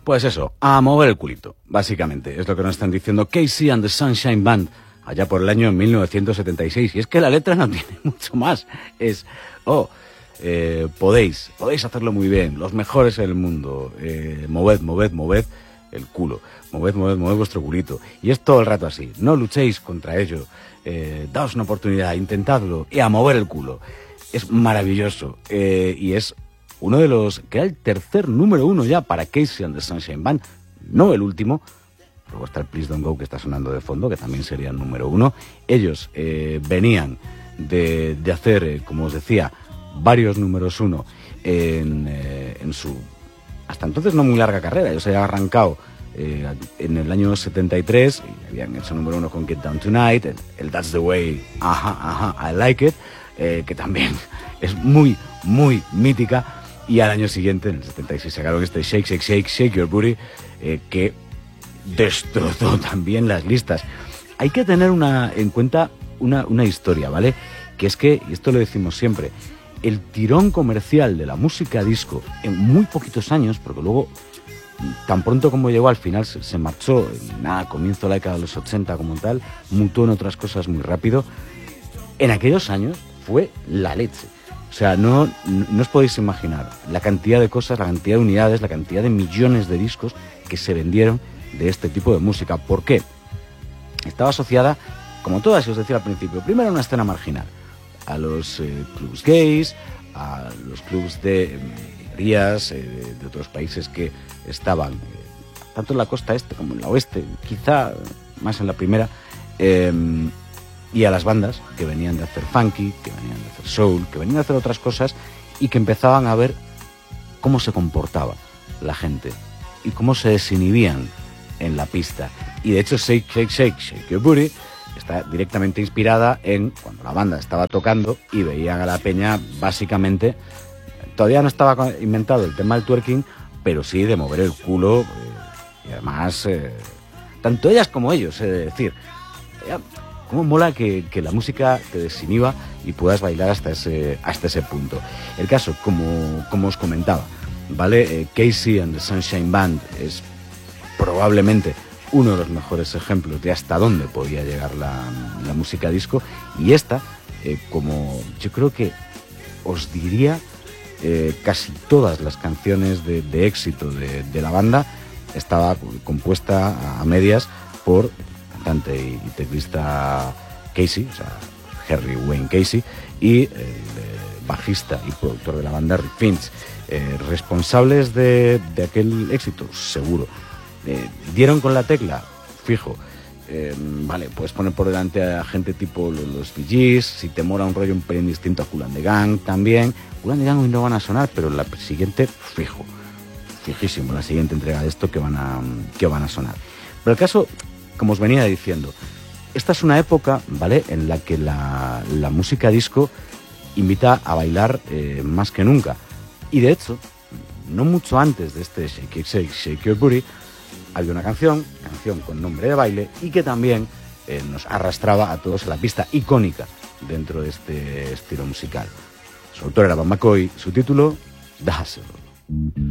Pues eso, a mover el culito, básicamente. Es lo que nos están diciendo Casey and the Sunshine Band, allá por el año 1976. Y es que la letra no tiene mucho más. Es, podéis hacerlo muy bien, los mejores en el mundo. Moved el culo. Moved vuestro culito. Y es todo el rato así. No luchéis contra ello. Daos una oportunidad, intentadlo y a mover el culo. Es maravilloso. Y es uno de los que era el tercer número 1 ya para Casey and the Sunshine Band. No el último. Luego está el Please Don't Go que está sonando de fondo, que también sería el número 1. Ellos venían de hacer, como os decía, varios números 1 en su hasta entonces no muy larga carrera. Ellos habían arrancado en el año 73 y habían hecho número 1 con Get Down Tonight, el That's the Way, I Like It, que también es muy mítica. Y al año siguiente, en el 76, sacaron este Shake Your Booty, que destrozó también las listas. Hay que tener en cuenta una historia, ¿vale? Que es que, y esto lo decimos siempre, el tirón comercial de la música disco en muy poquitos años, porque luego, tan pronto como llegó al final, se marchó, comienzo de la década de los 80 como tal, mutó en otras cosas muy rápido. En aquellos años fue la leche. O sea, no os podéis imaginar la cantidad de cosas, la cantidad de unidades, la cantidad de millones de discos que se vendieron de este tipo de música. ¿Por qué? Estaba asociada, como todas os decía al principio, primero a una escena marginal, a los clubs gays, a los clubs de minorías de otros países que estaban tanto en la costa este como en la oeste, quizá más en la primera, y a las bandas que venían de hacer funky, que venían de hacer soul, que venían de hacer otras cosas y que empezaban a ver cómo se comportaba la gente y cómo se desinhibían en la pista. Y de hecho Shake Your Booty está directamente inspirada en cuando la banda estaba tocando y veían a la peña básicamente, todavía no estaba inventado el tema del twerking, pero sí de mover el culo, y además tanto ellas como ellos, es decir, cómo mola que la música te desinhiba y puedas bailar hasta ese punto. El caso, como os comentaba, ¿vale? Casey and the Sunshine Band es probablemente uno de los mejores ejemplos de hasta dónde podía llegar la música disco. Y esta, como yo creo que os diría, casi todas las canciones de éxito de la banda estaba compuesta a medias por cantante y teclista Casey, o sea, Harry Wayne Casey, y el bajista y productor de la banda Rick Finch. Responsables de aquel éxito, seguro. Dieron con la tecla, fijo. Vale, puedes poner por delante a gente tipo los Bee Gees, si te mola un rollo un pelín distinto a Kool and the Gang también. Kool and the Gang hoy no van a sonar, pero la siguiente, fijísimo, la siguiente entrega de esto que van a sonar. Pero el caso, como os venía diciendo, esta es una época, ¿vale?, en la que la música disco invita a bailar más que nunca. Y de hecho, no mucho antes de este Shake Your Booty, había una canción con nombre de baile y que también nos arrastraba a todos a la pista icónica dentro de este estilo musical. Su autor era Bob McCoy, su título, The Hustle.